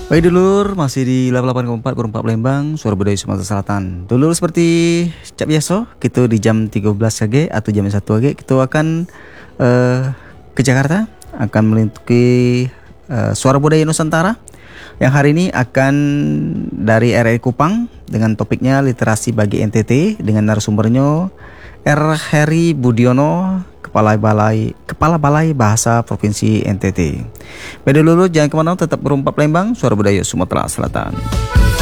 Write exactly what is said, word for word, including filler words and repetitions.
Baik dulur, masih di delapan puluh delapan koma empat Gurun empat Palembang, Suara Budaya Sumatera Selatan. Dulur, seperti cak biasa, kita di jam tiga belas W G atau jam satu W G kita akan eh, ke Jakarta, akan melintuki eh, Suara Budaya Nusantara. Yang hari ini akan dari R R I Kupang dengan topiknya literasi bagi N T T dengan narasumbernya R. Heri Budiono, Kepala Balai Kepala Balai Bahasa Provinsi N T T. Beda dulu, jangan kemana, tetap Gurun empat Palembang, Suara Budaya Sumatera Selatan.